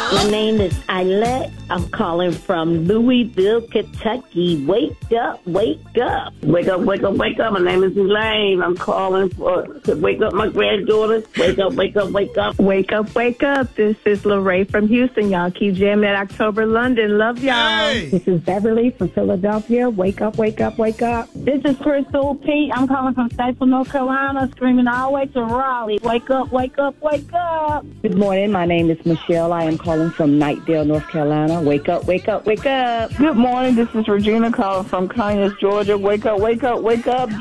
My name is Eilette. I'm calling from Louisville, Kentucky. Wake up, wake up. Wake up, wake up, wake up. My name is Elaine. I'm calling to wake up my granddaughters. Wake up, wake up, wake up. Wake up, wake up. This is Lorraine from Houston. Y'all keep jamming that October London. Love y'all. Hey. This is Beverly from Philadelphia. Wake up, wake up, wake up. This is Crystal Pete. I'm calling from Statesville, North Carolina, screaming all the way to Raleigh. Wake up, wake up, wake up. Good morning. My name is Michelle. I am calling from Knightdale, North Carolina. Wake up, wake up, wake up. Good morning. This is Regina calling from Conyers, Georgia. Wake up, wake up, wake up.